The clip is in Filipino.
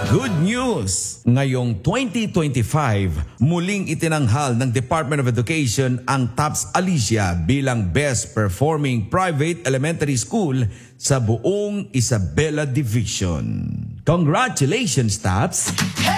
Good news! Ngayong 2025, muling itinanghal ng Department of Education ang TAPS Alicia bilang Best Performing Private Elementary School sa buong Isabela Division. Congratulations, TAPS!